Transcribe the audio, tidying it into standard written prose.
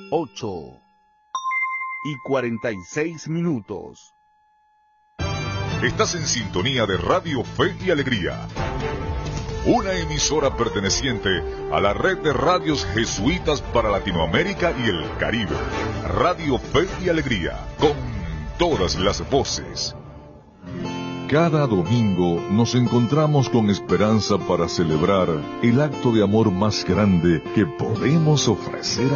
8:46. Estás en sintonía de Radio Fe y Alegría, una emisora perteneciente a la red de radios jesuitas para Latinoamérica y el Caribe. Radio Fe y Alegría, con todas las voces. Cada domingo nos encontramos con esperanza para celebrar el acto de amor más grande que podemos ofrecer